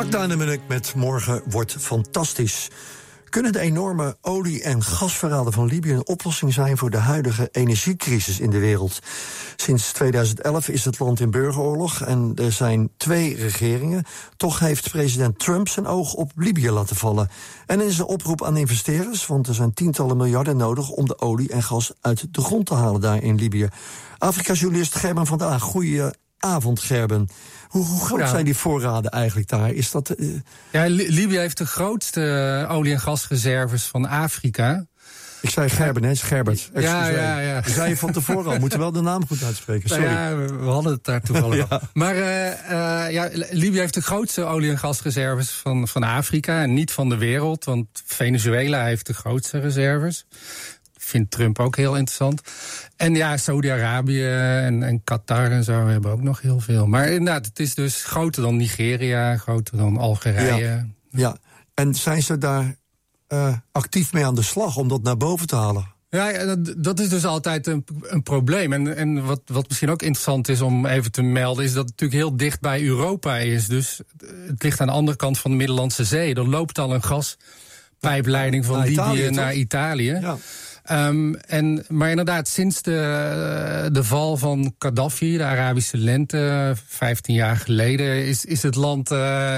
Akda en de Munnik met Morgen wordt fantastisch. Kunnen de enorme olie- en gasverraden van Libië een oplossing zijn voor de huidige energiecrisis in de wereld? Sinds 2011 is het land in burgeroorlog en er zijn 2 regeringen. Toch heeft president Trump zijn oog op Libië laten vallen. En in zijn oproep aan investeerders, want er zijn tientallen miljarden nodig om de olie en gas uit de grond te halen daar in Libië. Afrika-journalist Gerben van der Aag, goedenavond Gerben. Hoe groot zijn die voorraden eigenlijk daar? Is dat, Ja, Libië heeft de grootste olie- en gasreserves van Afrika. Ik zei Gerben, hè? Het is Gerbert. Ja. Dat zei je van tevoren al. Moeten wel de naam goed uitspreken. Sorry. Ja, we hadden het daar toevallig ja. op. Maar Libië heeft de grootste olie- en gasreserves van Afrika en niet van de wereld. Want Venezuela heeft de grootste reserves. Vindt Trump ook heel interessant. En ja, Saudi-Arabië en Qatar en zo hebben ook nog heel veel. Maar inderdaad, het is dus groter dan Nigeria, groter dan Algerije. Ja. En zijn ze daar actief mee aan de slag om dat naar boven te halen? Ja, dat is dus altijd een probleem. En wat misschien ook interessant is om even te melden, is dat het natuurlijk heel dicht bij Europa is. Dus het ligt aan de andere kant van de Middellandse Zee. Er loopt al een gaspijpleiding van Libië naar Italië. Ja. Maar inderdaad, sinds de val van Gaddafi, de Arabische lente, 15 jaar geleden, is het land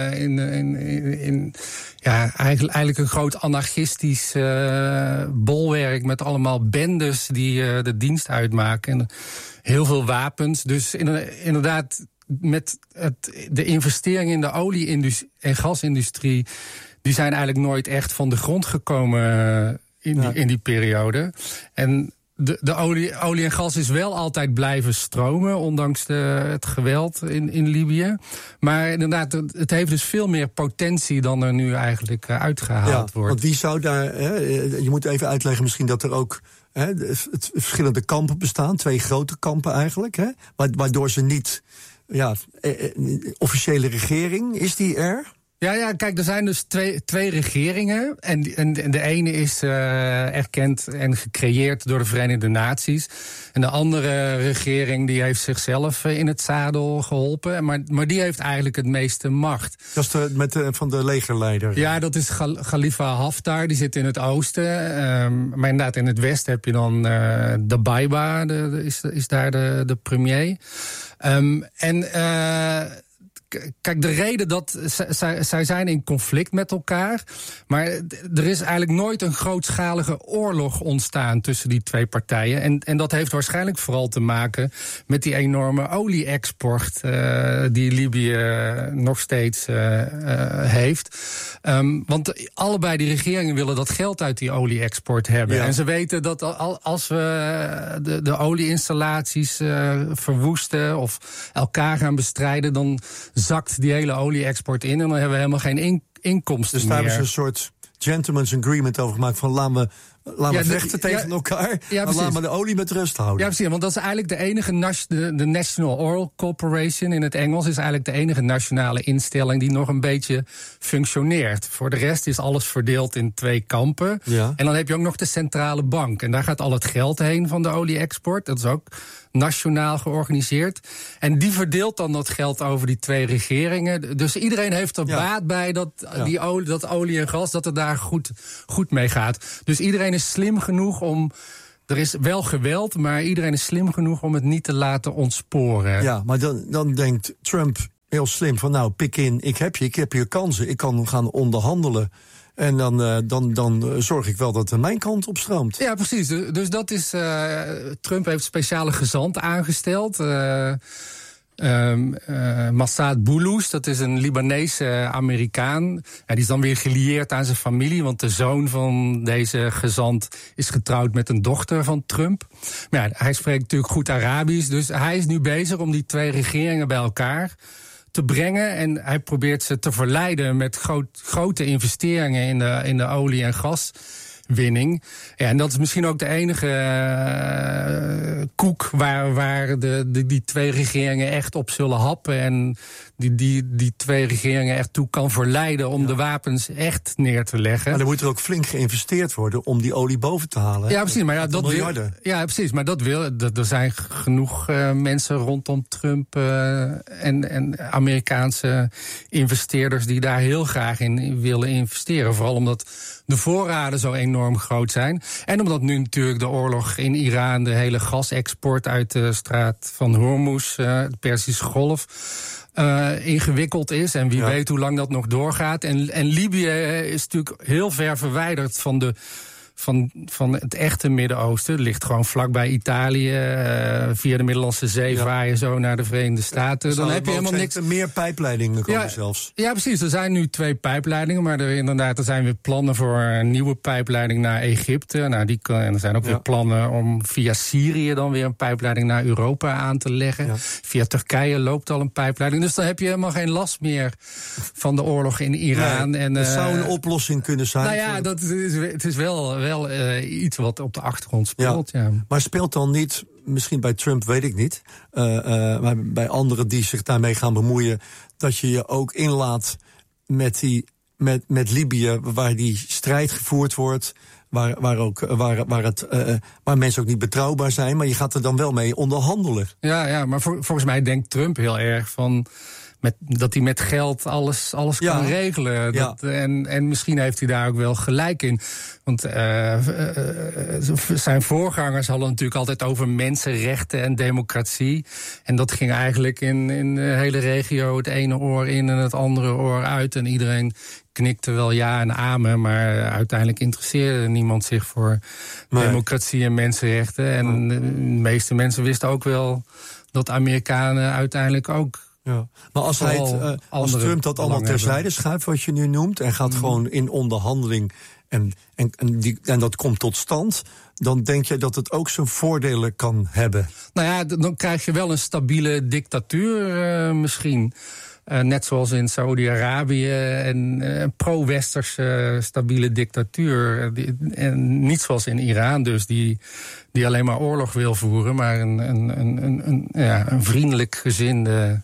eigenlijk een groot anarchistisch bolwerk met allemaal bendes die de dienst uitmaken. En heel veel wapens. Dus inderdaad, met de investeringen in de olie- en gasindustrie, die zijn eigenlijk nooit echt van de grond gekomen in die periode. En de olie en gas is wel altijd blijven stromen, ondanks het geweld in Libië. Maar inderdaad, het heeft dus veel meer potentie dan er nu eigenlijk uitgehaald wordt. Want wie zou daar, je moet even uitleggen misschien dat er ook verschillende kampen bestaan, 2 grote kampen eigenlijk, waardoor ze niet, officiële regering, is die er? Ja, kijk, er zijn dus twee regeringen. En de ene is erkend en gecreëerd door de Verenigde Naties. En de andere regering die heeft zichzelf in het zadel geholpen. Maar die heeft eigenlijk het meeste macht. Dat is van de legerleider. Ja, dat is Khalifa Haftar, die zit in het oosten. Maar inderdaad, in het westen heb je dan Dabaiba, is daar de premier. Kijk, de reden dat zij zijn in conflict met elkaar, maar er is eigenlijk nooit een grootschalige oorlog ontstaan tussen die 2 partijen. En dat heeft waarschijnlijk vooral te maken met die enorme olie-export die Libië nog steeds heeft. Want allebei die regeringen willen dat geld uit die olie-export hebben. Ja. En ze weten dat als we de olie-installaties verwoesten of elkaar gaan bestrijden, dan zakt die hele olie-export in en dan hebben we helemaal geen inkomsten meer. Dus daar hebben ze een soort gentleman's agreement over gemaakt van laten we vechten tegen elkaar, en laten we de olie met rust houden. Ja, precies, want dat is eigenlijk de enige, de National Oil Corporation in het Engels, is eigenlijk de enige nationale instelling die nog een beetje functioneert. Voor de rest is alles verdeeld in 2 kampen. Ja. En dan heb je ook nog de centrale bank. En daar gaat al het geld heen van de olie-export. Dat is ook nationaal georganiseerd. En die verdeelt dan dat geld over die 2 regeringen. Dus iedereen heeft er baat bij dat olie en gas, dat het daar goed mee gaat. Dus iedereen is slim genoeg om. Er is wel geweld, maar iedereen is slim genoeg om het niet te laten ontsporen. Ja, maar dan denkt Trump heel slim van pik in, ik heb hier kansen, ik kan gaan onderhandelen. En dan zorg ik wel dat het mijn kant op stroomt. Ja, precies. Dus dat is. Trump heeft speciale gezant aangesteld. Massad Boulos, dat is een Libanese Amerikaan. Ja, die is dan weer gelieerd aan zijn familie, want de zoon van deze gezant is getrouwd met een dochter van Trump. Maar ja, hij spreekt natuurlijk goed Arabisch, dus hij is nu bezig om die 2 regeringen bij elkaar te brengen. En hij probeert ze te verleiden met grote investeringen in de olie- en winning. Ja, en dat is misschien ook de enige koek waar die twee regeringen echt op zullen happen. En die twee regeringen echt toe kan verleiden om de wapens echt neer te leggen. Maar dan moet er ook flink geïnvesteerd worden om die olie boven te halen. Ja, precies. Maar dat miljarden. Ja, precies. Maar er zijn genoeg mensen rondom Trump en Amerikaanse investeerders die daar heel graag in willen investeren. Vooral omdat de voorraden zo enorm groot zijn. En omdat nu natuurlijk de oorlog in Iran, de hele gasexport uit de straat van Hormuz, de Perzische Golf, ingewikkeld is. En wie weet hoe lang dat nog doorgaat. En Libië is natuurlijk heel ver verwijderd van het echte Midden-Oosten. Het ligt gewoon vlakbij Italië. Via de Middellandse Zee vaar je zo naar de Verenigde Staten. Dan heb je helemaal niks. Meer pijpleidingen komen zelfs. Ja, precies. Er zijn nu 2 pijpleidingen. Maar er zijn weer plannen voor een nieuwe pijpleiding naar Egypte. En er zijn ook weer plannen om via Syrië dan weer een pijpleiding naar Europa aan te leggen. Ja. Via Turkije loopt al een pijpleiding. Dus dan heb je helemaal geen last meer van de oorlog in Iran. Nee, dat zou een oplossing kunnen zijn. Nou ja, het is wel iets wat op de achtergrond speelt. Ja. Maar speelt dan niet, misschien bij Trump weet ik niet, maar bij anderen die zich daarmee gaan bemoeien, dat je je ook inlaat met Libië, waar die strijd gevoerd wordt, waar mensen ook niet betrouwbaar zijn, maar je gaat er dan wel mee onderhandelen. Ja, maar volgens mij denkt Trump heel erg van dat hij met geld alles kan regelen. En misschien heeft hij daar ook wel gelijk in. Want zijn voorgangers hadden natuurlijk altijd over mensenrechten en democratie. En dat ging eigenlijk in de hele regio het ene oor in en het andere oor uit. En iedereen knikte wel ja en amen, maar uiteindelijk interesseerde niemand zich voor democratie en mensenrechten. En de meeste mensen wisten ook wel dat Amerikanen uiteindelijk ook. Ja. Maar als Trump dat allemaal terzijde schuift, wat je nu noemt, en gaat gewoon in onderhandeling en dat komt tot stand, dan denk je dat het ook zijn voordelen kan hebben? Nou ja, dan krijg je wel een stabiele dictatuur misschien. Net zoals in Saudi-Arabië, een pro-westerse stabiele dictatuur. En niet zoals in Iran dus, die alleen maar oorlog wil voeren, maar een vriendelijk gezinde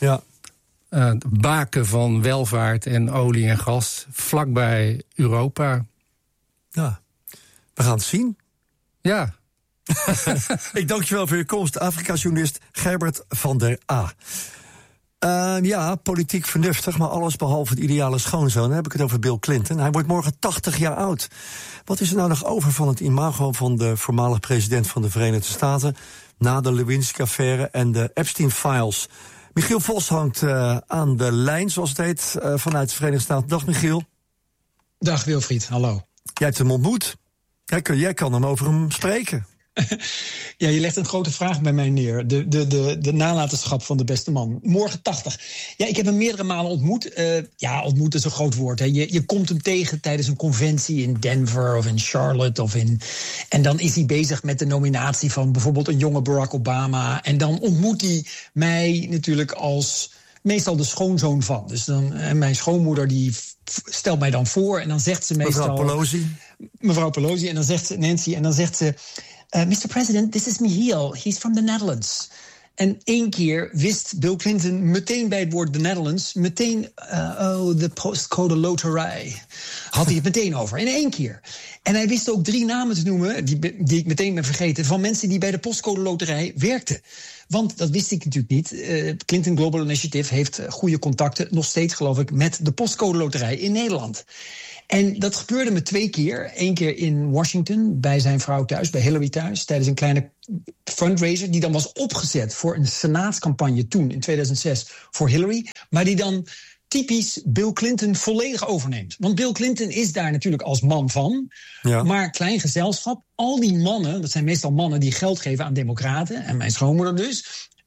baken van welvaart en olie en gas vlakbij Europa. Ja, we gaan het zien. Ja. Ik dank je wel voor je komst, Afrika-journalist Gerbert van der A. Politiek vernuftig, maar alles behalve het ideale schoonzoon. Dan heb ik het over Bill Clinton. Hij wordt morgen 80 jaar oud. Wat is er nou nog over van het imago van de voormalig president van de Verenigde Staten na de Lewinsky-affaire en de Epstein-files? Michiel Vos hangt aan de lijn, zoals het heet, vanuit de Verenigde Staten. Dag Michiel. Dag Wilfried, hallo. Jij hebt hem ontmoet. Jij kan hem over hem spreken. Ja, je legt een grote vraag bij mij neer. De nalatenschap van de beste man. Morgen 80. Ja, ik heb hem meerdere malen ontmoet. Ontmoet is een groot woord. Hè. Je komt hem tegen tijdens een conventie in Denver of in Charlotte. En dan is hij bezig met de nominatie van bijvoorbeeld een jonge Barack Obama. En dan ontmoet hij mij natuurlijk als meestal de schoonzoon van. Dus en mijn schoonmoeder die stelt mij dan voor. En dan zegt ze meestal... Mevrouw Pelosi. En dan zegt ze Nancy. En dan zegt ze... Mr. President, this is Michiel. He's from the Netherlands. En 1 keer wist Bill Clinton meteen bij het woord the Netherlands... meteen, de postcode loterij. Had hij het meteen over, in 1 keer. En hij wist ook 3 namen te noemen, die ik meteen ben vergeten... van mensen die bij de postcode loterij werkten. Want, dat wist ik natuurlijk niet, Clinton Global Initiative heeft goede contacten... nog steeds, geloof ik, met de postcode loterij in Nederland. En dat gebeurde me 2 keer. 1 keer in Washington, bij zijn vrouw thuis, bij Hillary thuis... tijdens een kleine fundraiser die dan was opgezet voor een senaatscampagne toen, in 2006, voor Hillary. Maar die dan typisch Bill Clinton volledig overneemt. Want Bill Clinton is daar natuurlijk als man van. Ja. Maar klein gezelschap, al die mannen, dat zijn meestal mannen die geld geven aan democraten... en mijn schoonmoeder dus...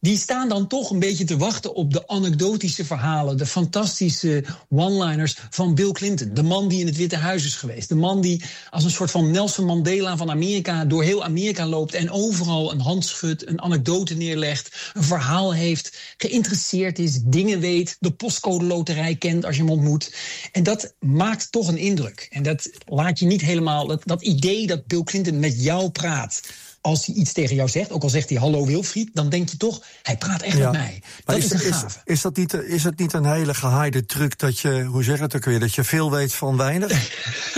die staan dan toch een beetje te wachten op de anekdotische verhalen, de fantastische one-liners van Bill Clinton. De man die in het Witte Huis is geweest. De man die als een soort van Nelson Mandela van Amerika door heel Amerika loopt en overal een hand schudt, een anekdote neerlegt, een verhaal heeft, geïnteresseerd is, dingen weet, de postcode loterij kent als je hem ontmoet. En dat maakt toch een indruk. En dat laat je niet helemaal, dat idee dat Bill Clinton met jou praat, als hij iets tegen jou zegt, ook al zegt hij hallo Wilfried, dan denk je toch, hij praat echt met mij. Dat is een gave. Is dat niet een hele gehaaide truc dat je, hoe zeg het ook weer, dat je veel weet van weinig?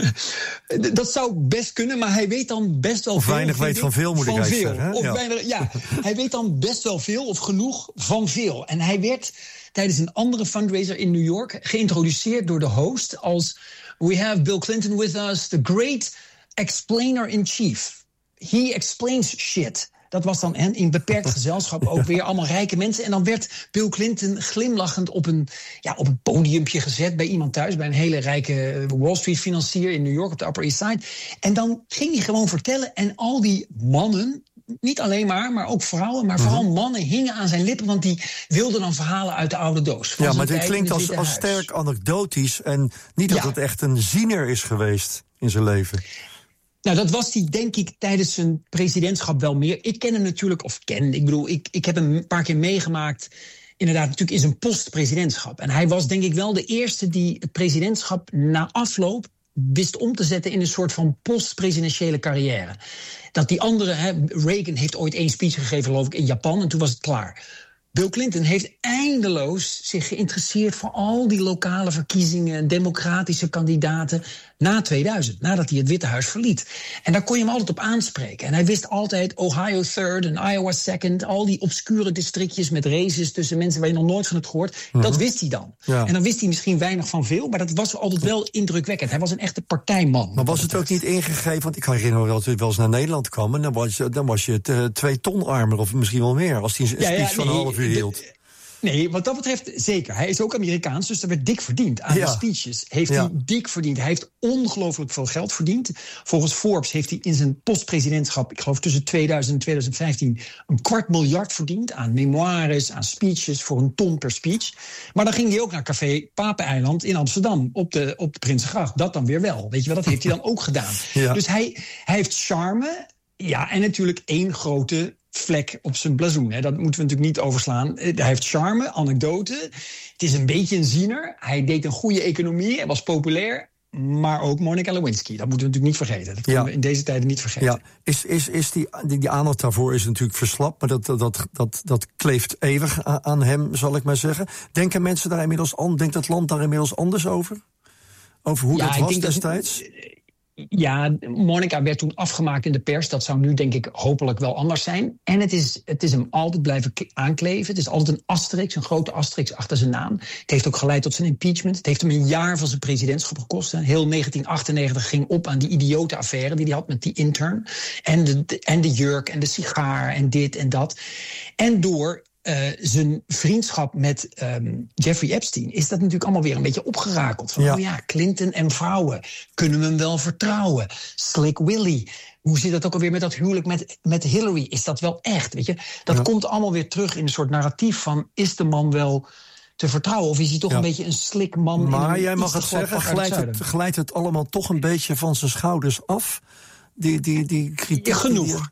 Dat zou best kunnen, maar hij weet dan best wel of veel. Of weinig weet van veel, moet ik eigenlijk zeggen. Of weinig, hij weet dan best wel veel of genoeg van veel. En hij werd tijdens een andere fundraiser in New York geïntroduceerd door de host als "We have Bill Clinton with us, the great explainer-in-chief. He explains shit." Dat was dan in beperkt gezelschap ook weer allemaal rijke mensen. En dan werd Bill Clinton glimlachend op een podiumpje gezet bij iemand thuis, bij een hele rijke Wall Street financier in New York op de Upper East Side. En dan ging hij gewoon vertellen en al die mannen, niet alleen maar ook vrouwen, maar vooral mannen hingen aan zijn lippen, want die wilden dan verhalen uit de oude doos. Ja, maar dit klinkt als sterk anekdotisch en niet dat het echt een ziener is geweest in zijn leven. Nou, dat was hij, denk ik, tijdens zijn presidentschap wel meer. Ik ken hem natuurlijk, ik heb hem een paar keer meegemaakt, inderdaad, natuurlijk in zijn post-presidentschap. En hij was, denk ik, wel de eerste die het presidentschap na afloop wist om te zetten in een soort van post-presidentiële carrière. Dat die andere, Reagan heeft ooit 1 speech gegeven, geloof ik, in Japan, en toen was het klaar. Bill Clinton heeft eindeloos zich geïnteresseerd voor al die lokale verkiezingen, democratische kandidaten, na 2000, nadat hij het Witte Huis verliet. En daar kon je hem altijd op aanspreken. En hij wist altijd Ohio 3rd en Iowa 2nd, al die obscure districtjes met races tussen mensen waar je nog nooit van hebt gehoord. Dat wist hij dan. Ja. En dan wist hij misschien weinig van veel, maar dat was altijd wel indrukwekkend. Hij was een echte partijman. Maar was het ook niet ingegeven, want ik herinner me dat hij wel eens naar Nederland kwam en dan was je 2 ton armer of misschien wel meer, als hij een speech van een half uur hield. Nee, wat dat betreft zeker. Hij is ook Amerikaans, dus er werd dik verdiend aan de speeches. Heeft hij dik verdiend. Hij heeft ongelooflijk veel geld verdiend. Volgens Forbes heeft hij in zijn postpresidentschap, ik geloof tussen 2000 en 2015, $250 verdiend aan memoires, aan speeches voor $1 ton per speech. Maar dan ging hij ook naar Café Papeneiland in Amsterdam op de Prinsengracht. Dat dan weer wel. Weet je wel, dat heeft hij dan ook gedaan. Ja. Dus hij heeft charme, en natuurlijk 1 grote vlek op zijn blazoen. Dat moeten we natuurlijk niet overslaan. Hij heeft charme, anekdote. Het is een beetje een ziener. Hij deed een goede economie en was populair. Maar ook Monica Lewinsky. Dat moeten we natuurlijk niet vergeten. Dat kunnen we in deze tijden niet vergeten. Ja. Is die aandacht daarvoor is natuurlijk verslapt. Maar dat kleeft eeuwig aan hem, zal ik maar zeggen. Denken mensen daar inmiddels aan? Denkt het land daar inmiddels anders over? Over hoe dat was destijds? Ja, Monica werd toen afgemaakt in de pers. Dat zou nu, denk ik, hopelijk wel anders zijn. En het is hem altijd blijven aankleven. Het is altijd een grote asterix achter zijn naam. Het heeft ook geleid tot zijn impeachment. Het heeft hem een jaar van zijn presidentschap gekost. Heel 1998 ging op aan die idiote affaire die hij had met die intern. En de jurk en de sigaar en dit en dat. En door zijn vriendschap met Jeffrey Epstein is dat natuurlijk allemaal weer een beetje opgerakeld. Van, Clinton en vrouwen, kunnen we hem wel vertrouwen? Slick Willy, hoe zit dat ook alweer met dat huwelijk met Hillary? Is dat wel echt? Weet je? Dat komt allemaal weer terug in een soort narratief van, is de man wel te vertrouwen? Of is hij toch een beetje een slik man? Maar jij mag het zeggen, glijdt het allemaal toch een beetje van zijn schouders af? Die kritiek. Genoeg.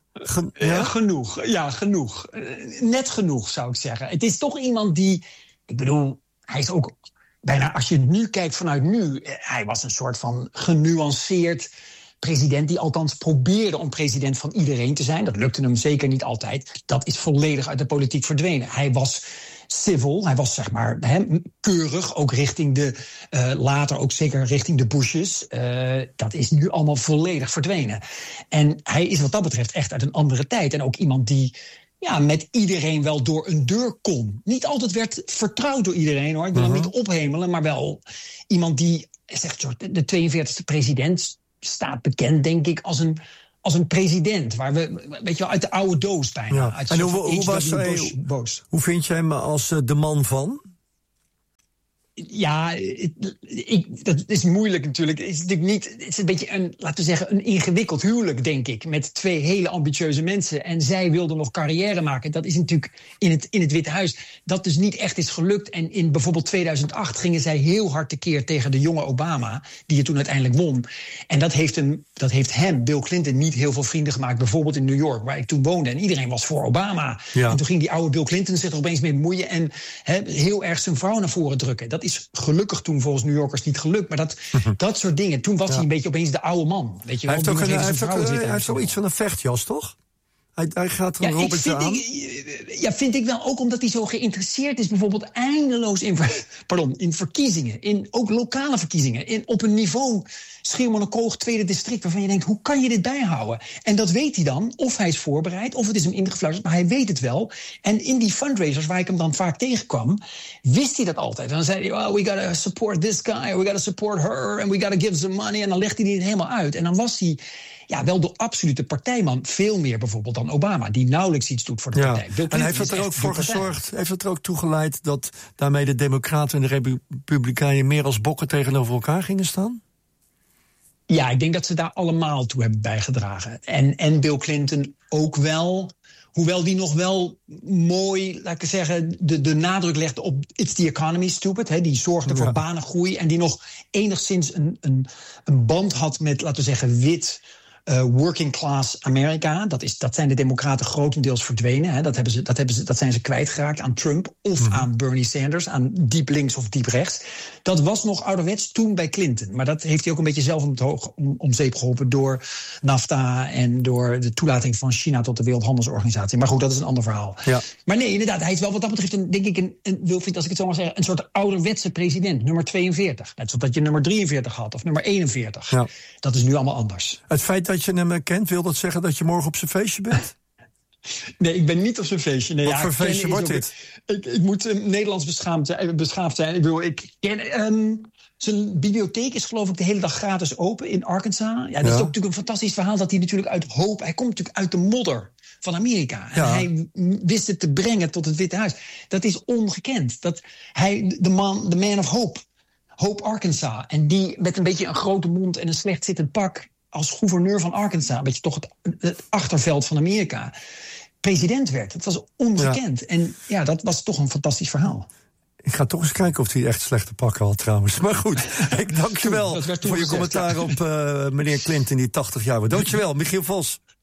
Genoeg. Net genoeg, zou ik zeggen. Het is toch iemand die, hij is ook bijna, als je nu kijkt vanuit nu, hij was een soort van genuanceerd president die althans probeerde om president van iedereen te zijn. Dat lukte hem zeker niet altijd. Dat is volledig uit de politiek verdwenen. Hij was civil, hij was zeg maar keurig, ook richting later ook zeker richting de Bushes. Dat is nu allemaal volledig verdwenen. En hij is wat dat betreft echt uit een andere tijd. En ook iemand die met iedereen wel door een deur kon. Niet altijd werd vertrouwd door iedereen, hoor. Ik wil hem niet ophemelen, maar wel iemand die, zegt de 42e president staat bekend, denk ik, als een president, waar we, weet je wel, uit de oude doos bijna. Ja. Uit en hoe vind je hem als de man van? Ja, dat is moeilijk natuurlijk. Het is natuurlijk niet. Het is een beetje laten we zeggen, een ingewikkeld huwelijk, denk ik. Met twee hele ambitieuze mensen. En zij wilden nog carrière maken. Dat is natuurlijk in het Witte Huis. Dat dus niet echt is gelukt. En in bijvoorbeeld 2008 gingen zij heel hard tekeer tegen de jonge Obama, die het toen uiteindelijk won. En dat heeft hem, Bill Clinton, niet heel veel vrienden gemaakt. Bijvoorbeeld in New York, waar ik toen woonde. En iedereen was voor Obama. Ja. En toen ging die oude Bill Clinton zich er opeens mee bemoeien en heel erg zijn vrouw naar voren drukken. Dat is gelukkig toen volgens New Yorkers niet gelukt. Maar dat soort dingen. Toen was hij een beetje opeens de oude man. Weet je, hij heeft ook iets van een vechtjas, toch? Hij gaat er Robertje aan. Vind ik wel, ook omdat hij zo geïnteresseerd is, bijvoorbeeld eindeloos in verkiezingen, ook lokale verkiezingen, op een niveau Schiermonnikoog, tweede district, waarvan je denkt, hoe kan je dit bijhouden? En dat weet hij dan, of hij is voorbereid, of het is hem ingefluisterd, maar hij weet het wel. En in die fundraisers, waar ik hem dan vaak tegenkwam, wist hij dat altijd. En dan zei hij, we gotta support this guy, we gotta support her, and we gotta give some money. En dan legde hij het helemaal uit. En dan was hij wel de absolute partijman. Veel meer bijvoorbeeld dan Obama, die nauwelijks iets doet voor de partij. En heeft het er ook voor gezorgd, heeft het er ook toe geleid dat daarmee de Democraten en de Republikeinen meer als bokken tegenover elkaar gingen staan? Ja, ik denk dat ze daar allemaal toe hebben bijgedragen. En Bill Clinton ook wel. Hoewel die nog wel mooi, laat ik zeggen, de nadruk legde op it's the economy, stupid. Die zorgde voor banengroei. En die nog enigszins een band had met, laten we zeggen, wit working class Amerika. Dat zijn de Democraten grotendeels verdwenen. Dat zijn ze kwijtgeraakt aan Trump of aan Bernie Sanders, aan diep links of diep rechts. Dat was nog ouderwets toen bij Clinton. Maar dat heeft hij ook een beetje zelf om zeep geholpen door NAFTA en door de toelating van China tot de Wereldhandelsorganisatie. Maar goed, dat is een ander verhaal. Ja. Maar nee, inderdaad, hij is wel wat dat betreft denk ik als ik het zo mag zeggen, een soort ouderwetse president, nummer 42. Net zoals dat je nummer 43 had of nummer 41. Ja. Dat is nu allemaal anders. Het feit dat je hem kent, wil dat zeggen dat je morgen op zijn feestje bent? Nee, ik ben niet op zijn feestje. Nee, wat voor feestje wordt dit? Ik moet Nederlands beschaafd zijn. Ik ken zijn bibliotheek is geloof ik de hele dag gratis open in Arkansas. Ja, dat is ook natuurlijk een fantastisch verhaal dat hij natuurlijk uit hoop. Hij komt natuurlijk uit de modder van Amerika. En hij wist het te brengen tot het Witte Huis. Dat is ongekend. Dat hij, the man of Hope Arkansas. En die met een beetje een grote mond en een slecht zittend pak als gouverneur van Arkansas, een beetje toch het achterveld van Amerika, president werd. Het was ongekend. En dat was toch een fantastisch verhaal. Ik ga toch eens kijken of hij echt slechte pakken had trouwens. Maar goed, ik dank je wel voor je commentaar op meneer Clinton die 80 jaar wordt. Dank je wel, Michiel Vos.